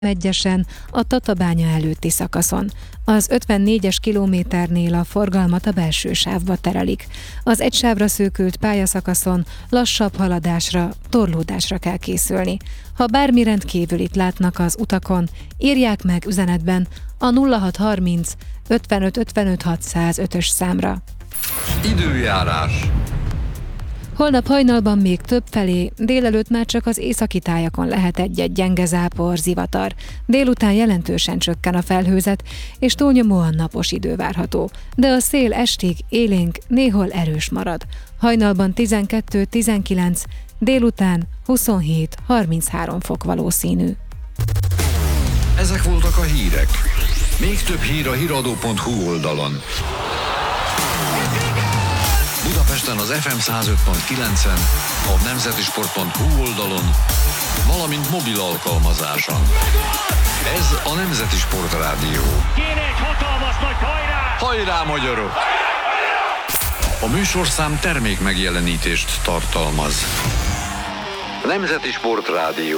egyesen a Tatabánya előtti szakaszon. Az 54-es kilométernél a forgalmat a belső sávba terelik. Az egy sávra szűkült pályaszakaszon lassabb haladásra, torlódásra kell készülni. Ha bármi rendkívülit látnak az utakon, írják meg üzenetben a 0630 55 55 605-ös számra. Időjárás. Holnap hajnalban még többfelé, délelőtt már csak az északi tájakon lehet egy-egy gyenge zápor, zivatar. Délután jelentősen csökken a felhőzet, és túlnyomóan napos idő várható, de a szél estig élénk, néhol erős marad. Hajnalban 12-19, délután 27-33 fok valószínű. Ezek voltak a hírek. Még több hír a hiradó.hu oldalon. Budapesten az FM 105.9-en, a nemzetisport.hu oldalon, valamint mobil alkalmazáson. Ez a Nemzeti Sport Rádió. Kéne egy hatalmas nagy hajrá! Hajrá, magyarok! A műsorszám termék megjelenítést tartalmaz. Nemzeti Sport Rádió.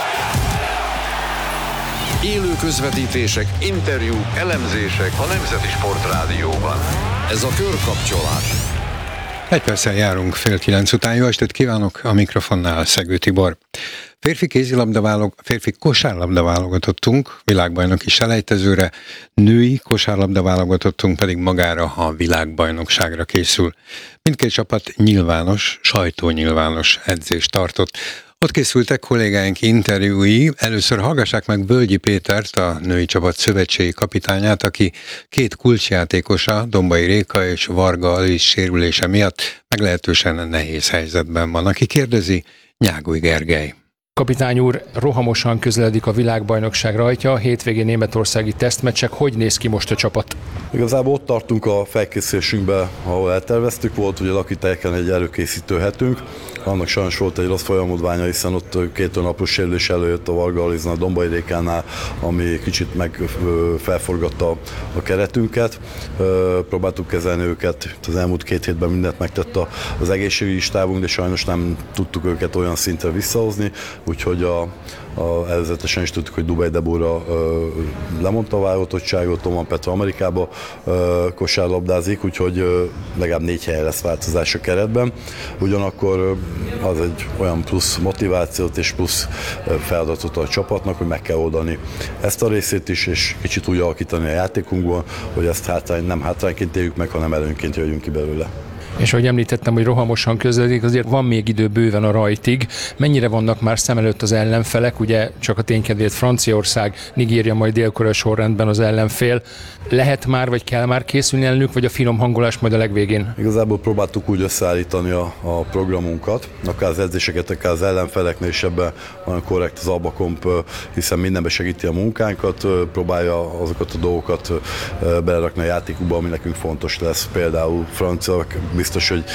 Élő közvetítések, interjúk, elemzések a Nemzeti Sport Rádióban. Ez a Körkapcsolás. Egy perccel járunk 8:30 után. Jó estét kívánok, a mikrofonnál Szegő Tibor. Férfi kosárlabda válogatottunk világbajnoki selejtezőre, női kosárlabda válogatottunk pedig magára a világbajnokságra készül. Mindkét csapat sajtónyilvános edzést tartott. Ott készültek kollégáink interjúi. Először hallgassák meg Völgyi Pétert, a női csapat szövetségi kapitányát, aki két kulcsjátékosa, Dombai Réka és Varga Alice sérülése miatt meglehetősen nehéz helyzetben van. Aki kérdezi, Nyágoly Gergely. Kapitány úr, rohamosan közeledik a világbajnokság rajtja, a hétvégén németországi tesztmeccsek. Hogy néz ki most a csapat? Igazából ott tartunk a felkészülésünkben, ahol elterveztük, volt ugye lakitelyeken egy előkészítő hetünk, annak sajnos volt egy rossz folyamodványa, hiszen ott 2 napos sérülés előjött a Varga Alice-nál, a Dombai Rékánál, ami kicsit felforgatta a keretünket. Próbáltuk kezelni őket, az elmúlt 2 hétben mindent megtett az egészségügyi stábunk, de sajnos nem tudtuk őket olyan szintre visszahozni, úgyhogy előzetesen is tudtuk, hogy Dubaj Debora lemondta a válogatottságot, Toman Petra Amerikába kosárlabdázik, úgyhogy legalább 4 helyen lesz változás a keretben. Ugyanakkor az egy olyan plusz motivációt és plusz feladatot a csapatnak, hogy meg kell oldani ezt a részét is, és kicsit úgy alakítani a játékunkból, hogy ezt nem hátrányként éljük meg, hanem előnyként jöjjünk ki belőle. És ahogy említettem, hogy rohamosan közeledik, azért van még idő bőven a rajtig. Mennyire vannak már szem előtt az ellenfelek? Ugye csak a ténykedvéért Franciaország, Nigéria, majd Dél-Korea sorrendben az ellenfél. Lehet már, vagy kell már készülni ellenük, vagy a finom hangolás majd a legvégén? Igazából próbáltuk úgy összeállítani a programunkat, akár az edzéseket, akár az ellenfeleknél, és ebben nagyon korrekt az Albakomp, hiszen mindenben segíti a munkánkat, próbálja azokat a dolgokat belerakni a játékukba, ami nekünk fontos lesz. Például francia biztos, hogy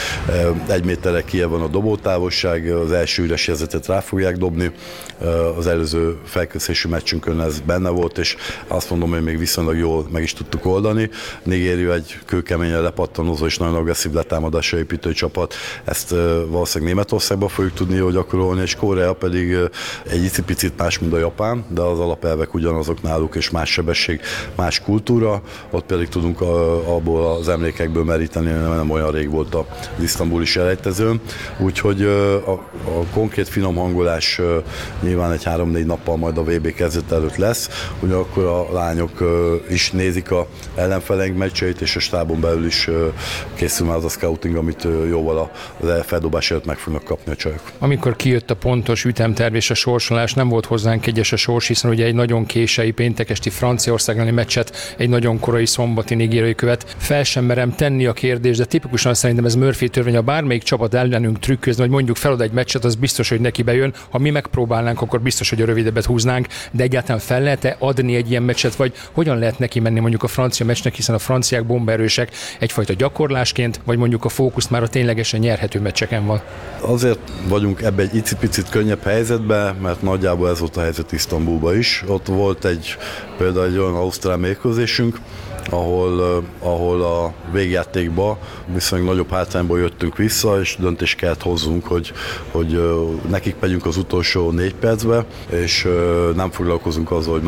1 méterre kijebb van a dobótávolság, az első üres jelzetet rá fogják dobni. Az előző felkészülési meccsünkön ez benne volt, és azt mondom, hogy még viszonylag jól meg is tudtuk oldani. Nigéria egy kőkeményen lepattanozó és nagyon agresszív letámadásra építő csapat. Ezt valószínűleg Németországban fogjuk tudni jól gyakorolni, és Korea pedig egy icipicit más, mint a Japán, de az alapelvek ugyanazok náluk, és más sebesség, más kultúra. Ott pedig tudunk abból az emlékekből meríteni, nem olyan rég volt az isztambuli selejtezőn. Úgyhogy a konkrét finom hangolás nyilván egy 3-4 nappal majd a VB kezdet előtt lesz. Ugyanakkor a lányok is nézik a ellenfeleink meccseit, és a stábon belül is készül már az a scouting, amit jóval az feldobás előtt meg fognak kapni a csajok. Amikor kijött a pontos ütemterv és a sorsolás, nem volt hozzánk egyes a sors, hiszen ugye egy nagyon késői péntekesti Franciaország elleni meccset, egy nagyon korai szombati nigériai követ. Fel sem merem tenni a kérdést, de tipikusan szerintem ez Murphy törvény, ha bármelyik csapat ellenünk trükközni, hogy mondjuk felad egy meccset, az biztos, hogy neki bejön. Ha mi megpróbálnánk, akkor biztos, hogy a rövidebbet húznánk, de egyáltalán fel lehet-e adni egy ilyen meccset, vagy hogyan lehet neki menni mondjuk a francia meccsnek, hiszen a franciák bombaerősek, egyfajta gyakorlásként, vagy mondjuk a fókusz már a ténylegesen nyerhető meccseken van? Azért vagyunk ebbe egy icipicit könnyebb helyzetben, mert nagyjából ez volt a helyzet Isztambulban is. Ott volt például egy olyan ausztrál mérkőzésünk, ahol a végjátékba viszonylag nagyobb hátrányból jöttünk vissza, és döntést kellett hozzunk, hogy nekik megyünk az utolsó 4 percbe, és nem foglalkozunk azzal, hogy